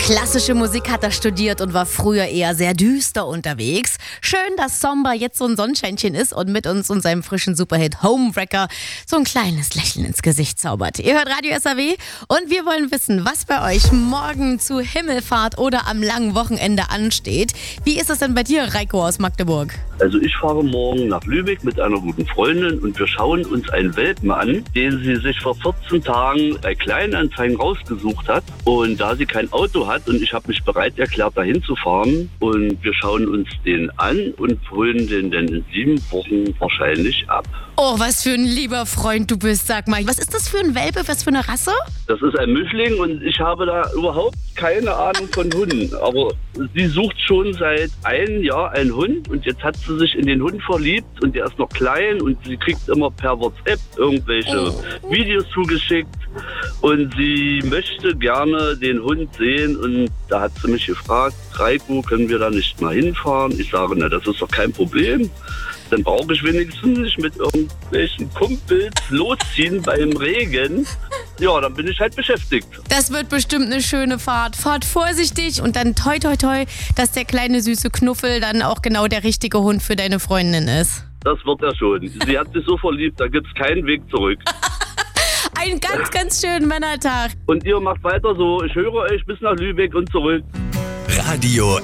Klassische Musik hat er studiert und war früher eher sehr düster unterwegs. Schön, dass Somber jetzt so ein Sonnenscheinchen ist und mit uns und seinem frischen Superhit Homewrecker so ein kleines Lächeln ins Gesicht zaubert. Ihr hört Radio SAW und wir wollen wissen, was bei euch morgen zu Himmelfahrt oder am langen Wochenende ansteht. Wie ist es denn bei dir, Reiko aus Magdeburg? Also ich fahre morgen nach Lübeck mit einer guten Freundin und wir schauen uns einen Welpen an, den sie sich vor 14 Tagen bei Kleinanzeigen rausgesucht hat. Und da sie kein Auto hat und ich habe mich bereit erklärt, dahin zu fahren und wir schauen uns den an und holen den dann in 7 Wochen wahrscheinlich ab. Oh, was für ein lieber Freund du bist, sag mal. Was ist das für ein Welpe, was für eine Rasse? Das ist ein Mischling und ich habe da überhaupt keine Ahnung von Hunden. Aber sie sucht schon seit einem Jahr einen Hund und jetzt hat sie sich in den Hund verliebt und der ist noch klein und sie kriegt immer per WhatsApp irgendwelche Videos zugeschickt und sie möchte gerne den Hund sehen und da hat sie mich gefragt, Reiko, können wir da nicht mal hinfahren? Ich sage, na, das ist doch kein Problem. Dann brauche ich wenigstens nicht mit irgendwelchen Kumpels losziehen beim Regen. Ja, dann bin ich halt beschäftigt. Das wird bestimmt eine schöne Fahrt. Fahrt vorsichtig und dann toi toi toi, dass der kleine süße Knuffel dann auch genau der richtige Hund für deine Freundin ist. Das wird er schon. Sie hat sich so verliebt, da gibt es keinen Weg zurück. Einen ganz, ganz schönen Männertag. Und ihr macht weiter so. Ich höre euch bis nach Lübeck und zurück. Radio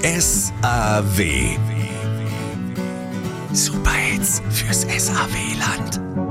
SAW. Superhits fürs SAW-Land.